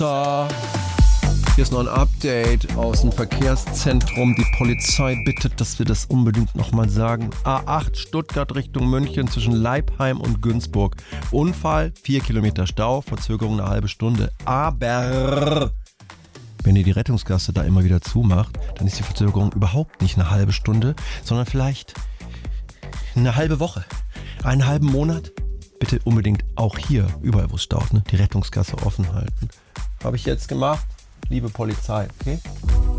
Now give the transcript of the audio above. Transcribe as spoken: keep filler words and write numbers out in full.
Da. Hier ist noch ein Update aus dem Verkehrszentrum. Die Polizei bittet, dass wir das unbedingt nochmal sagen. A acht Stuttgart Richtung München zwischen Leipheim und Günzburg. Unfall, vier Kilometer Stau, Verzögerung eine halbe Stunde. Aber wenn ihr die Rettungsgasse da immer wieder zumacht, dann ist die Verzögerung überhaupt nicht eine halbe Stunde, sondern vielleicht eine halbe Woche, einen halben Monat. Bitte unbedingt auch hier, überall wo es staut, ne, die Rettungsgasse offen halten. Habe ich jetzt gemacht. Liebe Polizei, okay?